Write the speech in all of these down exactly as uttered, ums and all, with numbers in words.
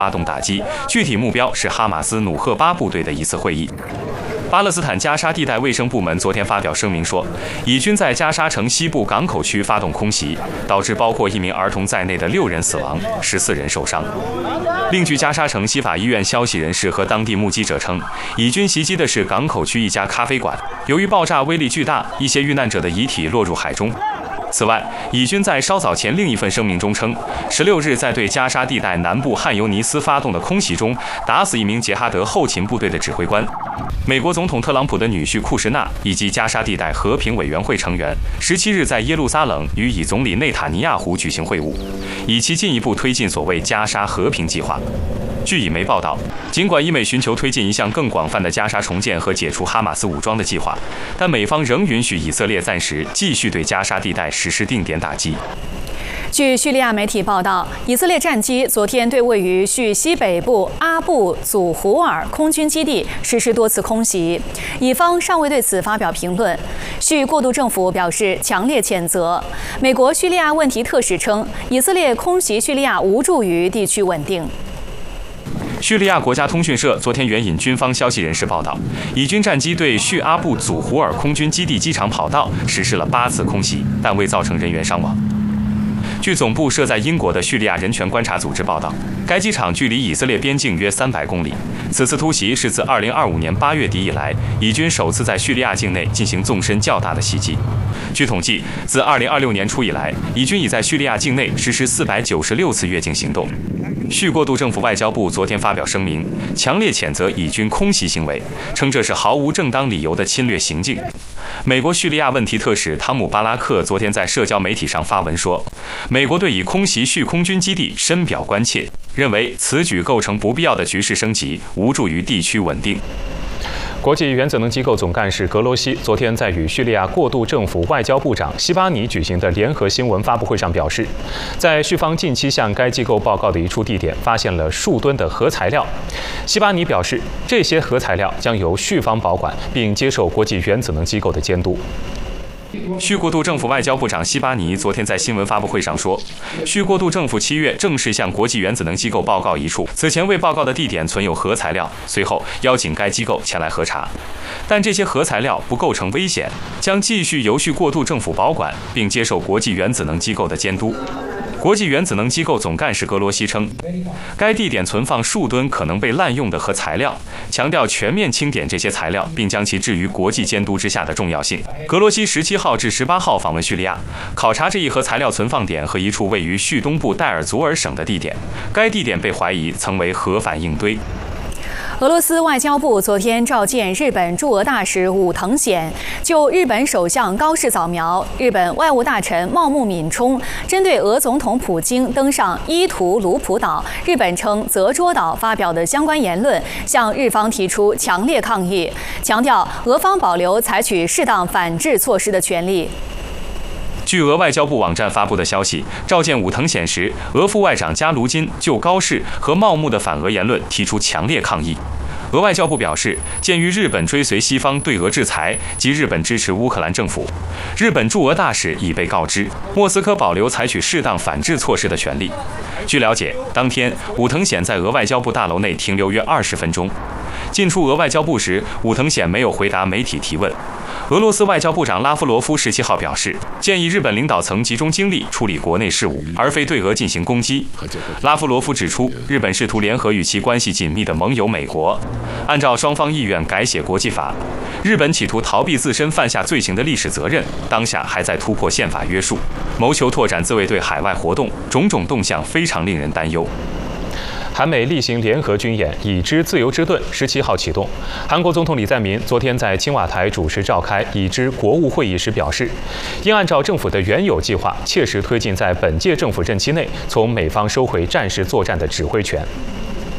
发动打击，具体目标是哈马斯努赫巴部队的一次会议。巴勒斯坦加沙地带卫生部门昨天发表声明说，以军在加沙城西部港口区发动空袭，导致包括一名儿童在内的六人死亡，十四人受伤。另据加沙城西法医院消息人士和当地目击者称，以军袭击的是港口区一家咖啡馆，由于爆炸威力巨大，一些遇难者的遗体落入海中。此外，以军在稍早前另一份声明中称，十六日在对加沙地带南部汉尤尼斯发动的空袭中，打死一名杰哈德后勤部队的指挥官。美国总统特朗普的女婿库什纳以及加沙地带和平委员会成员，十七日在耶路撒冷与以总理内塔尼亚胡举行会晤，以期进一步推进所谓加沙和平计划。据以媒报道，尽管以美寻求推进一项更广泛的加沙重建和解除哈马斯武装的计划，但美方仍允许以色列暂时继续对加沙地带实施定点打击。 据叙利亚媒体报道，以色列战机昨天对位于叙西北部阿布祖胡尔空军基地实施多次空袭，以方尚未对此发表评论。叙过渡政府表示强烈谴责。美国叙利亚问题特使称，以色列空袭叙利亚无助于地区稳定。 叙利亚国家通讯社昨天援引军方消息人士报道，以军战机对叙阿布祖胡尔空军基地机场跑道实施了八次空袭，但未造成人员伤亡。据总部设在英国的叙利亚人权观察组织报道，该机场距离以色列边境约三百公里。此次突袭是自二零二五年八月底以来，以军首次在叙利亚境内进行纵深较大的袭击。据统计，自二零二六年初以来，以军已在叙利亚境内实施四百九十六次越境行动。叙过渡政府外交部昨天发表声明，强烈谴责以军空袭行为，称这是毫无正当理由的侵略行径。美国叙利亚问题特使汤姆·巴拉克昨天在社交媒体上发文说，美国对以空袭叙空军基地深表关切，认为此举构成不必要的局势升级，无助于地区稳定。 国际原子能机构总干事格罗西昨天在与叙利亚过渡政府外交部长西巴尼举行的联合新闻发布会上表示，在叙方近期向该机构报告的一处地点发现了数吨的核材料。西巴尼表示，这些核材料将由叙方保管，并接受国际原子能机构的监督。 叙过渡政府外交部长西巴尼昨天在新闻发布会上说，叙过渡政府七月正式向国际原子能机构报告一处此前未报告的地点存有核材料，随后邀请该机构前来核查，但这些核材料不构成危险，将继续由叙过渡政府保管，并接受国际原子能机构的监督。国际原子能机构总干事格罗西称，该地点存放数吨可能被滥用的核材料，强调全面清点这些材料并将其置于国际监督之下的重要性。格罗西十七号至十八号访问叙利亚，考察这一核材料存放点和一处位于叙东部戴尔祖尔省的地点，该地点被怀疑曾为核反应堆。 俄罗斯外交部昨天召见日本驻俄大使武藤显，就日本首相高市早苗、日本外务大臣茂木敏充针对俄总统普京登上伊图鲁普岛（日本称泽捉岛）发表的相关言论，向日方提出强烈抗议，强调俄方保留采取适当反制措施的权利。 据俄外交部网站发布的消息，召见武藤显时，俄副外长加卢金就高市和茂木的反俄言论提出强烈抗议。俄外交部表示，鉴于日本追随西方对俄制裁及日本支持乌克兰政府，日本驻俄大使已被告知，莫斯科保留采取适当反制措施的权利。据了解，当天武藤显在俄外交部大楼内停留约二十分钟。进出俄外交部时，武藤显没有回答媒体提问。俄罗斯外交部长拉夫罗夫十七号表示，建议日本领导层集中精力处理国内事务，而非对俄进行攻击。拉夫罗夫指出，日本试图联合与其关系紧密的盟友美国，按照双方意愿改写国际法。日本企图逃避自身犯下罪行的历史责任，当下还在突破宪法约束，谋求拓展自卫队海外活动，种种动向非常令人担忧。 韩美例行联合军演“已知自由之盾”十七号启动。韩国总统李在明昨天在青瓦台主持召开已知国务会议时表示，应按照政府的原有计划，切实推进在本届政府任期内从美方收回战时作战的指挥权。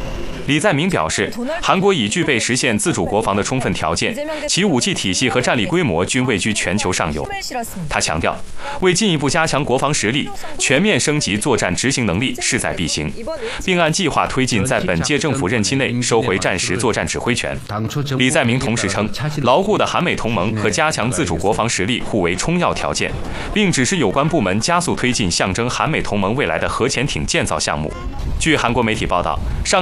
李在明表示，韩国已具备实现自主国防的充分条件，其武器体系和战力规模均位居全球上游。他强调，为进一步加强国防实力，全面升级作战执行能力势在必行，并按计划推进在本届政府任期内收回战时作战指挥权。李在明同时称，牢固的韩美同盟和加强自主国防实力互为充要条件，并指示有关部门加速推进象征韩美同盟未来的核潜艇建造项目。据韩国媒体报道，上